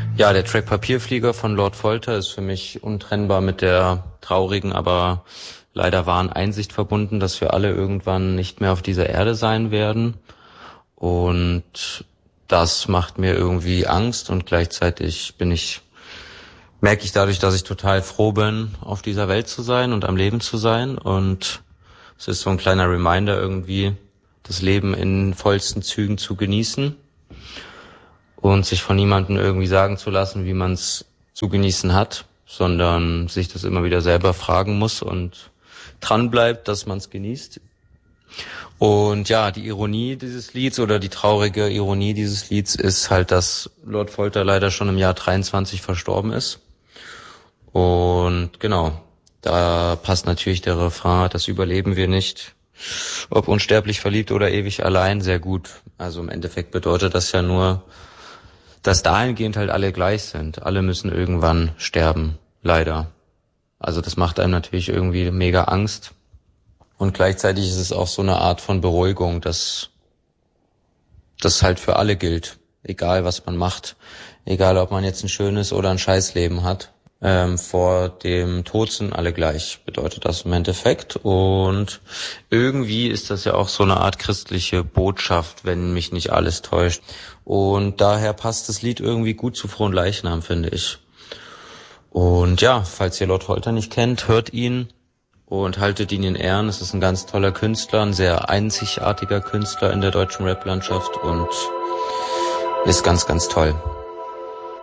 Ja, der Track Papierflieger von Lord Folter ist für mich untrennbar mit der traurigen, aber leider wahren Einsicht verbunden, dass wir alle irgendwann nicht mehr auf dieser Erde sein werden. Und das macht mir irgendwie Angst und gleichzeitig merke ich dadurch, dass ich total froh bin, auf dieser Welt zu sein und am Leben zu sein. Und es ist so ein kleiner Reminder irgendwie, das Leben in vollsten Zügen zu genießen und sich von niemandem irgendwie sagen zu lassen, wie man es zu genießen hat, sondern sich das immer wieder selber fragen muss und dran bleibt, dass man es genießt. Und ja, die Ironie dieses Lieds oder die traurige Ironie dieses Lieds ist halt, dass Lord Folter leider schon im Jahr 23 verstorben ist. Und genau, da passt natürlich der Refrain, das überleben wir nicht, ob unsterblich verliebt oder ewig allein, sehr gut. Also im Endeffekt bedeutet das ja nur, dass dahingehend halt alle gleich sind. Alle müssen irgendwann sterben, leider. Also das macht einem natürlich irgendwie mega Angst. Und gleichzeitig ist es auch so eine Art von Beruhigung, dass das halt für alle gilt. Egal was man macht, egal ob man jetzt ein schönes oder ein Scheißleben hat. Vor dem Tod sind alle gleich, bedeutet das im Endeffekt. Und irgendwie ist das ja auch so eine Art christliche Botschaft, wenn mich nicht alles täuscht. Und daher passt das Lied irgendwie gut zu Fronleichnam, finde ich. Und ja, falls ihr Lord Folter nicht kennt, hört ihn und haltet ihn in Ehren. Es ist ein ganz toller Künstler, ein sehr einzigartiger Künstler in der deutschen Rap-Landschaft und ist ganz, ganz toll.